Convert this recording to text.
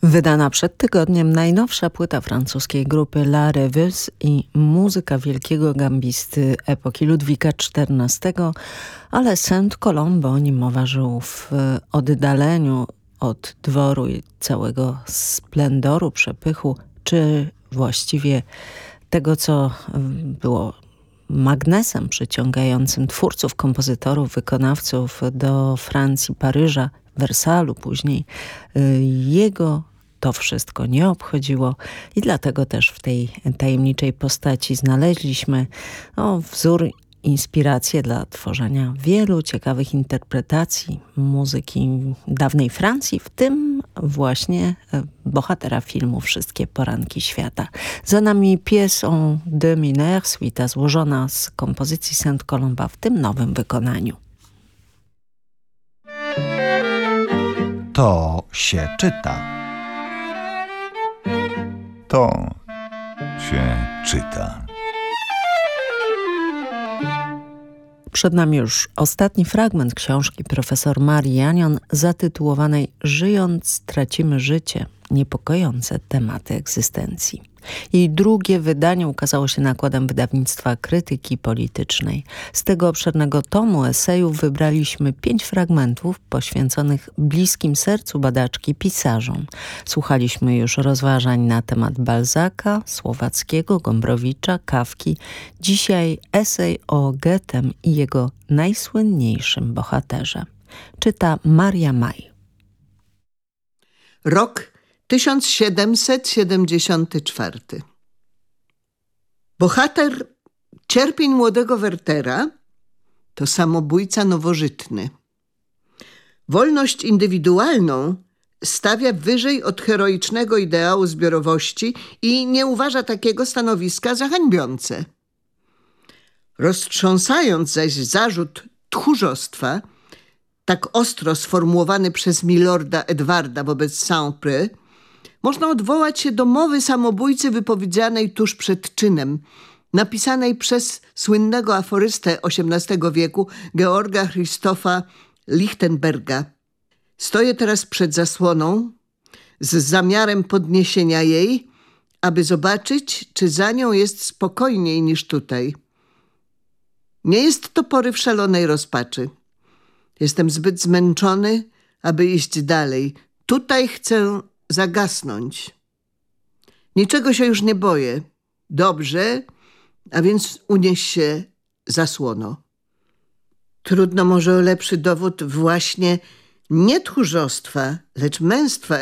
Wydana przed tygodniem najnowsza płyta francuskiej grupy La Rêveuse i muzyka wielkiego gambisty epoki Ludwika XIV, ale Saint-Colombe, o nim mowa, żył w oddaleniu od dworu i całego splendoru, przepychu, czy właściwie tego, co było magnesem przyciągającym twórców, kompozytorów, wykonawców do Francji, Paryża, Wersalu później. Jego to wszystko nie obchodziło i dlatego też w tej tajemniczej postaci znaleźliśmy wzór, inspirację dla tworzenia wielu ciekawych interpretacji muzyki dawnej Francji, w tym właśnie bohatera filmu Wszystkie poranki świata. Za nami Pièce en deux mineurs, suita złożona z kompozycji Saint-Colombe w tym nowym wykonaniu. To się czyta. To się czyta. Przed nami już ostatni fragment książki profesor Marii Anion zatytułowanej Żyjąc tracimy życie. Niepokojące tematy egzystencji. Jej drugie wydanie ukazało się nakładem wydawnictwa Krytyki Politycznej. Z tego obszernego tomu esejów wybraliśmy 5 fragmentów poświęconych bliskim sercu badaczki pisarzom. Słuchaliśmy już rozważań na temat Balzaca, Słowackiego, Gombrowicza, Kafki. Dzisiaj esej o Goethem i jego najsłynniejszym bohaterze. Czyta Maria Maj. Rok 1774. Bohater cierpień młodego Wertera to samobójca nowożytny. Wolność indywidualną stawia wyżej od heroicznego ideału zbiorowości i nie uważa takiego stanowiska za hańbiące. Roztrząsając zaś zarzut tchórzostwa, tak ostro sformułowany przez milorda Edwarda wobec Saint-Preux, można odwołać się do mowy samobójcy wypowiedzianej tuż przed czynem, napisanej przez słynnego aforystę XVIII wieku Georga Christopha Lichtenberga. Stoję teraz przed zasłoną z zamiarem podniesienia jej, aby zobaczyć, czy za nią jest spokojniej niż tutaj. Nie jest to poryw szalonej rozpaczy. Jestem zbyt zmęczony, aby iść dalej. Tutaj chcę zagasnąć. Niczego się już nie boję. Dobrze, a więc unieś się zasłono. Trudno może o lepszy dowód właśnie nie tchórzostwa, lecz męstwa